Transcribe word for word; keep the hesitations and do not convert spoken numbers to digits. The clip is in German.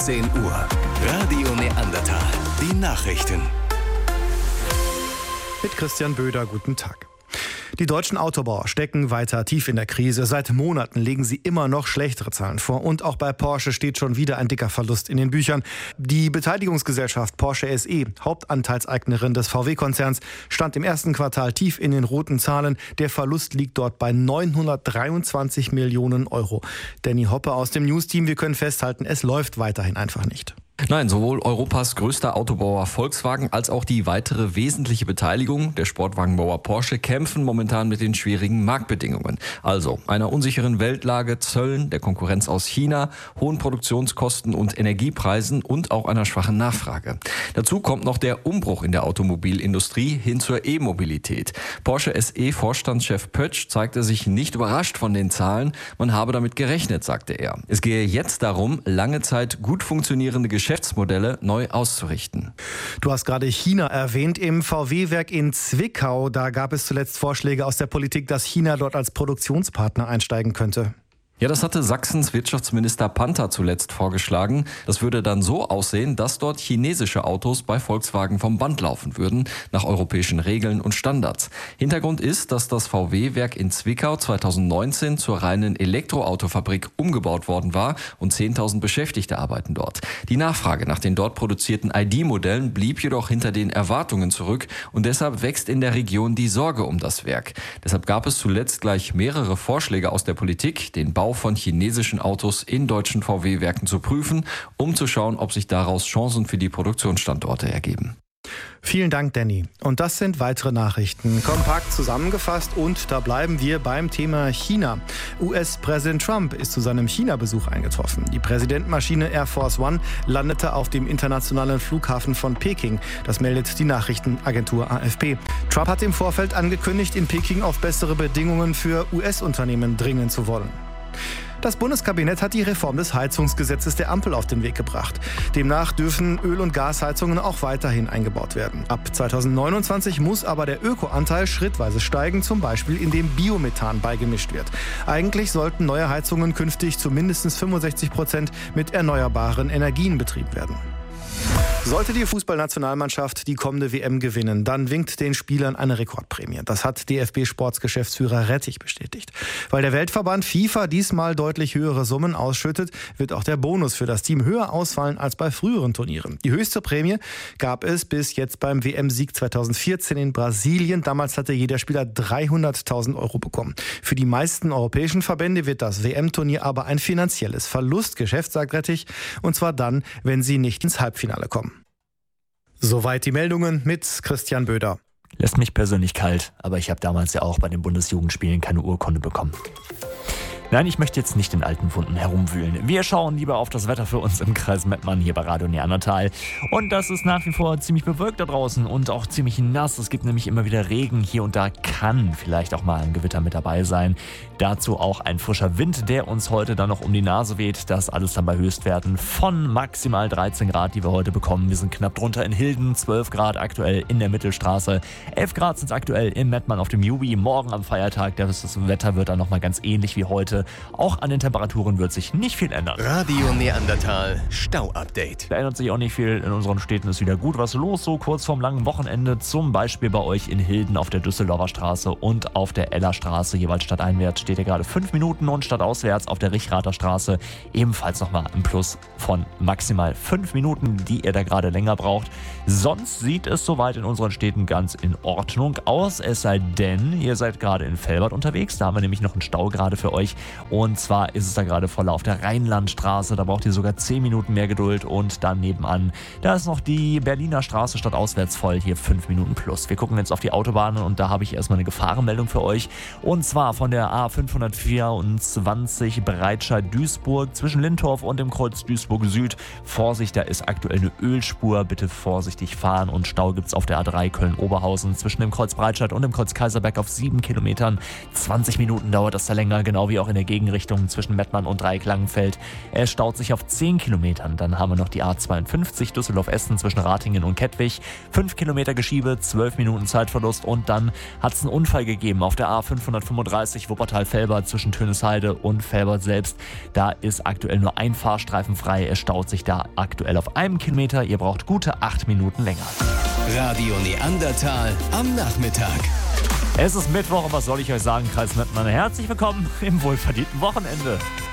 zehn Uhr. Radio Neandertal. Die Nachrichten. Mit Christian Böder, guten Tag. Die deutschen Autobauer stecken weiter tief in der Krise. Seit Monaten legen sie immer noch schlechtere Zahlen vor. Und auch bei Porsche steht schon wieder ein dicker Verlust in den Büchern. Die Beteiligungsgesellschaft Porsche S E, Hauptanteilseignerin des V W-Konzerns, stand im ersten Quartal tief in den roten Zahlen. Der Verlust liegt dort bei neunhundertdreiundzwanzig Millionen Euro. Danny Hoppe aus dem News-Team, wir können festhalten, es läuft weiterhin einfach nicht. Nein, sowohl Europas größter Autobauer Volkswagen als auch die weitere wesentliche Beteiligung, der Sportwagenbauer Porsche, kämpfen momentan mit den schwierigen Marktbedingungen. Also einer unsicheren Weltlage, Zöllen, der Konkurrenz aus China, hohen Produktionskosten und Energiepreisen und auch einer schwachen Nachfrage. Dazu kommt noch der Umbruch in der Automobilindustrie hin zur E-Mobilität. Porsche S E-Vorstandschef Pötsch zeigte sich nicht überrascht von den Zahlen. Man habe damit gerechnet, sagte er. Es gehe jetzt darum, lange Zeit gut funktionierende Geschäftsmodelle Geschäftsmodelle neu auszurichten. Du hast gerade China erwähnt. Im V W-Werk in Zwickau, da gab es zuletzt Vorschläge aus der Politik, dass China dort als Produktionspartner einsteigen könnte. Ja, das hatte Sachsens Wirtschaftsminister Panther zuletzt vorgeschlagen. Das würde dann so aussehen, dass dort chinesische Autos bei Volkswagen vom Band laufen würden, nach europäischen Regeln und Standards. Hintergrund ist, dass das V W-Werk in Zwickau zweitausendneunzehn zur reinen Elektroautofabrik umgebaut worden war und zehntausend Beschäftigte arbeiten dort. Die Nachfrage nach den dort produzierten I D-Modellen blieb jedoch hinter den Erwartungen zurück und deshalb wächst in der Region die Sorge um das Werk. Deshalb gab es zuletzt gleich mehrere Vorschläge aus der Politik, den Bau von chinesischen Autos in deutschen V W-Werken zu prüfen, um zu schauen, ob sich daraus Chancen für die Produktionsstandorte ergeben. Vielen Dank, Danny. Und das sind weitere Nachrichten. Kompakt zusammengefasst und da bleiben wir beim Thema China. U S-Präsident Trump ist zu seinem China-Besuch eingetroffen. Die Präsidentenmaschine Air Force One landete auf dem internationalen Flughafen von Peking. Das meldet die Nachrichtenagentur A F P. Trump hat im Vorfeld angekündigt, in Peking auf bessere Bedingungen für U S-Unternehmen dringen zu wollen. Das Bundeskabinett hat die Reform des Heizungsgesetzes der Ampel auf den Weg gebracht. Demnach dürfen Öl- und Gasheizungen auch weiterhin eingebaut werden. Ab zweitausendneunundzwanzig muss aber der Ökoanteil schrittweise steigen, zum Beispiel indem Biomethan beigemischt wird. Eigentlich sollten neue Heizungen künftig zu mindestens fünfundsechzig Prozent mit erneuerbaren Energien betrieben werden. Sollte die Fußballnationalmannschaft die kommende W M gewinnen, dann winkt den Spielern eine Rekordprämie. Das hat D F B-Sportsgeschäftsführer Rettich bestätigt. Weil der Weltverband FIFA diesmal deutlich höhere Summen ausschüttet, wird auch der Bonus für das Team höher ausfallen als bei früheren Turnieren. Die höchste Prämie gab es bis jetzt beim W M-Sieg zweitausendvierzehn in Brasilien. Damals hatte jeder Spieler dreihunderttausend Euro bekommen. Für die meisten europäischen Verbände wird das W M-Turnier aber ein finanzielles Verlustgeschäft, sagt Rettich. Und zwar dann, wenn sie nicht ins Halbfinale kommen. Soweit die Meldungen mit Christian Böder. Lässt mich persönlich kalt, aber ich habe damals ja auch bei den Bundesjugendspielen keine Urkunde bekommen. Nein, ich möchte jetzt nicht in alten Wunden herumwühlen. Wir schauen lieber auf das Wetter für uns im Kreis Mettmann hier bei Radio Neandertal. Und das ist nach wie vor ziemlich bewölkt da draußen und auch ziemlich nass. Es gibt nämlich immer wieder Regen. Hier und da kann vielleicht auch mal ein Gewitter mit dabei sein. Dazu auch ein frischer Wind, der uns heute dann noch um die Nase weht. Das alles dann bei Höchstwerten von maximal dreizehn Grad, die wir heute bekommen. Wir sind knapp drunter in Hilden, zwölf Grad aktuell in der Mittelstraße. elf Grad sind es aktuell in Mettmann auf dem Jubi. Morgen am Feiertag, das Wetter wird dann nochmal ganz ähnlich wie heute. Auch an den Temperaturen wird sich nicht viel ändern. Radio Neandertal Stau-Update. Da ändert sich auch nicht viel. In unseren Städten ist wieder gut was los, so kurz vorm langen Wochenende. Zum Beispiel bei euch in Hilden auf der Düsseldorfer Straße und auf der Ellerstraße. Jeweils stadteinwärts steht ihr gerade fünf Minuten und stadtauswärts auf der Richrather Straße ebenfalls nochmal ein Plus von maximal fünf Minuten, die ihr da gerade länger braucht. Sonst sieht es soweit in unseren Städten ganz in Ordnung aus. Es sei denn, ihr seid gerade in Velbert unterwegs. Da haben wir nämlich noch einen Stau gerade für euch. Und zwar ist es da gerade voll auf der Rheinlandstraße. Da braucht ihr sogar zehn Minuten mehr Geduld. Und dann nebenan, da ist noch die Berliner Straße stadtauswärts voll. Hier fünf Minuten plus. Wir gucken jetzt auf die Autobahnen und da habe ich erstmal eine Gefahrenmeldung für euch. Und zwar von der A fünfhundertvierundzwanzig Breitscheid-Duisburg zwischen Lintorf und dem Kreuz Duisburg Süd. Vorsicht, da ist aktuell eine Ölspur. Bitte vorsichtig fahren. Und Stau gibt es auf der A drei Köln-Oberhausen zwischen dem Kreuz Breitscheid und dem Kreuz Kaiserberg auf sieben Kilometern. zwanzig Minuten dauert das da länger, genau wie auch in der der Gegenrichtung zwischen Mettmann und Dreieck Langenfeld. Er staut sich auf zehn Kilometern. Dann haben wir noch die A zweiundfünfzig Düsseldorf-Essen zwischen Ratingen und Kettwig. fünf Kilometer Geschiebe, zwölf Minuten Zeitverlust. Und dann hat es einen Unfall gegeben auf der A fünfhundertfünfunddreißig Wuppertal-Felbert zwischen Tönisheide und Felbert selbst. Da ist aktuell nur ein Fahrstreifen frei. Er staut sich da aktuell auf einem Kilometer. Ihr braucht gute acht Minuten länger. Radio Neandertal am Nachmittag. Es ist Mittwoch und was soll ich euch sagen, Kreis Mettmann? Herzlich willkommen im wohlverdienten Wochenende.